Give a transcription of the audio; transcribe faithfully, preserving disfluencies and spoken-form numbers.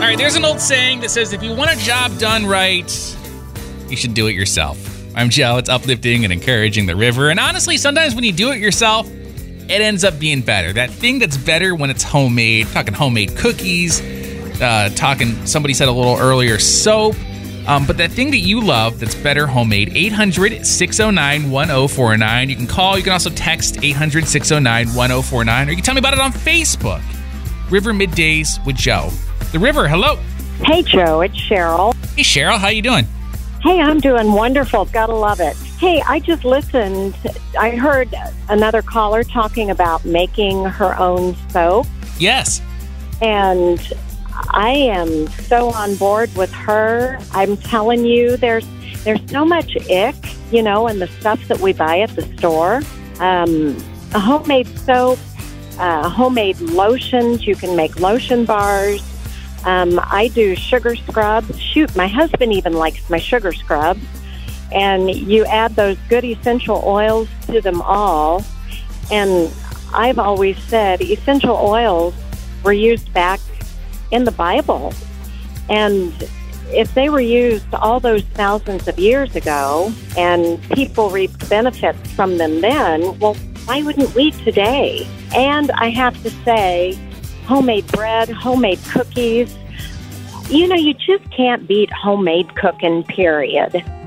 All right, there's an old saying that says if you want a job done right, you should do it yourself. I'm Joe. It's uplifting and encouraging the river. And honestly, sometimes when you do it yourself, it ends up being better. That thing that's better when it's homemade. Talking homemade cookies, uh, talking, somebody said a little earlier, soap. Um, but that thing that you love that's better homemade, eight hundred, six oh nine, one oh four nine. You can call. You can also text eight hundred, six oh nine, one oh four nine. Or you can tell me about it on Facebook. River Middays with Joe. The River, hello. Hey, Joe. It's Cheryl. Hey, Cheryl. How you doing? Hey, I'm doing wonderful. Gotta love it. Hey, I just listened. I heard another caller talking about making her own soap. Yes. And I am so on board with her. I'm telling you, there's there's so much ick, you know, in the stuff that we buy at the store. Um, a homemade soap, uh, homemade lotions. You can make lotion bars. Um, I do sugar scrubs. Shoot, my husband even likes my sugar scrubs. And you add those good essential oils to them all. And I've always said essential oils were used back in the Bible. And if they were used all those thousands of years ago and people reaped benefits from them then, well, why wouldn't we today? And I have to say, homemade bread, homemade cookies, you know, you just can't beat homemade cooking, period.